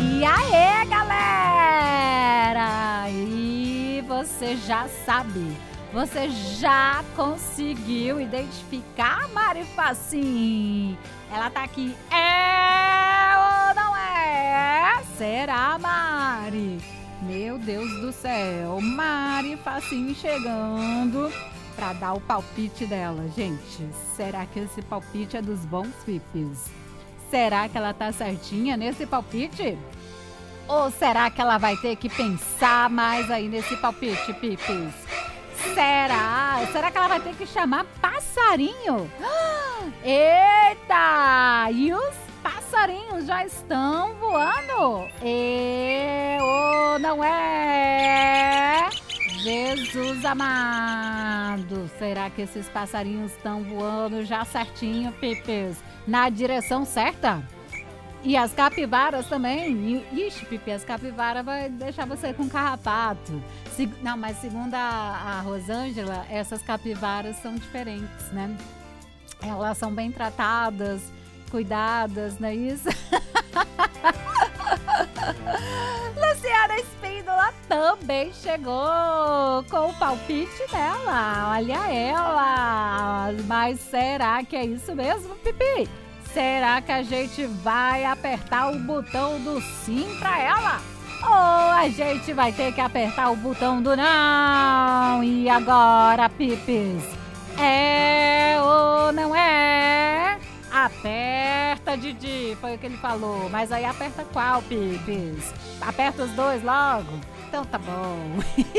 E aí, galera? E você já sabe, você já conseguiu identificar a Mari Facim? Ela tá aqui, é ou não é? Será, Mari? Meu Deus do céu, Mari Facim chegando pra dar o palpite dela. Gente, será que esse palpite é dos bons, Pipis? Será que ela tá certinha nesse palpite? Ou será que ela vai ter que pensar mais aí nesse palpite, Pipis? Será? Será que ela vai ter que chamar passarinho? Eita! E os passarinhos já estão voando? Ou não é? Jesus amado! Será que esses passarinhos estão voando já certinho, Pipis? Na direção certa? E as capivaras também? Ixi, Pipi, as capivaras vai deixar você com carrapato. Não, mas segundo a Rosângela, essas capivaras são diferentes, né? Elas são bem tratadas, cuidadas, não é isso? Luciana Espíndola também chegou com o palpite dela. Olha ela. Mas será que é isso mesmo, Pipi? Será que a gente vai apertar o botão do sim pra ela? Ou a gente vai ter que apertar o botão do não? E agora, Pipis? É ou não é? Aperta, Didi, foi o que ele falou. Mas aí aperta qual, Pipis? Aperta os dois logo? Então tá bom.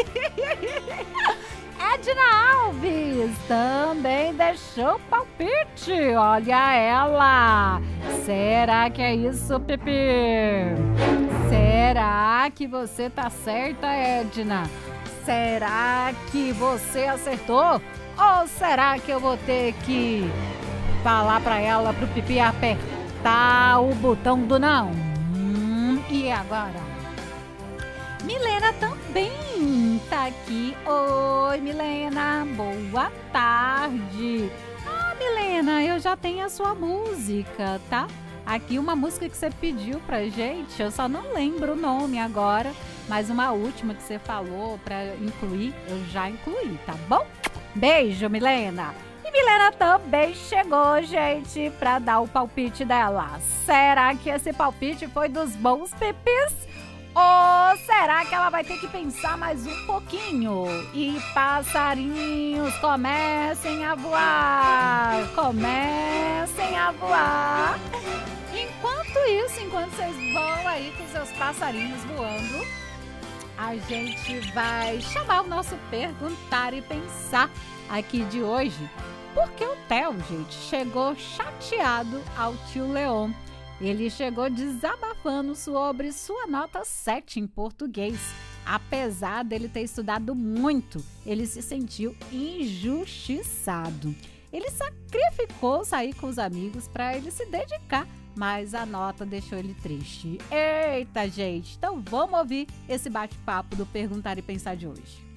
Edna Alves também deixou palpite. Olha ela. Será que é isso, Pipi? Será que você tá certa, Edna? Será que você acertou? Ou será que eu vou ter que falar pra ela, pro Pipi apertar o botão do não? E agora? Milena também tá aqui. Oi, Milena, boa tarde. Milena, eu já tenho a sua música, tá? Aqui uma música que você pediu pra gente, eu só não lembro o nome agora, mas uma última que você falou pra incluir, eu já incluí, tá bom? Beijo, Milena. E Milena também chegou, gente, pra dar o palpite dela. Será que esse palpite foi dos bons, Pipis? Ou será que ela vai ter que pensar mais um pouquinho? E passarinhos, comecem a voar! Comecem a voar! Enquanto isso, enquanto vocês vão aí com seus passarinhos voando, a gente vai chamar o nosso Perguntar e Pensar aqui de hoje. Porque o Theo, gente, chegou chateado ao tio Leon. Ele chegou desabafando sobre sua nota 7 em português. Apesar dele ter estudado muito, ele se sentiu injustiçado. Ele sacrificou sair com os amigos para ele se dedicar, mas a nota deixou ele triste. Eita, gente! Então vamos ouvir esse bate-papo do Perguntar e Pensar de hoje.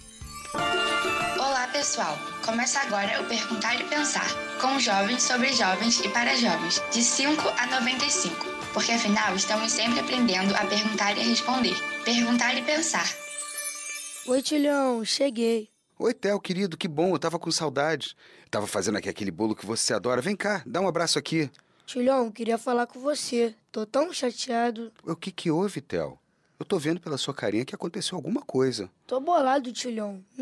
Olá, pessoal! Começa agora o Perguntar e Pensar, com jovens sobre jovens e para jovens, de 5 a 95, porque afinal estamos sempre aprendendo a perguntar e a responder. Perguntar e Pensar. Oi, Tilhão, cheguei. Oi, Theo, querido, que bom, eu tava com saudade. Eu tava fazendo aqui aquele bolo que você adora. Vem cá, dá um abraço aqui. Tilhão, queria falar com você. Tô tão chateado. O que houve, Theo? Eu tô vendo pela sua carinha que aconteceu alguma coisa. Tô bolado, Tilhão.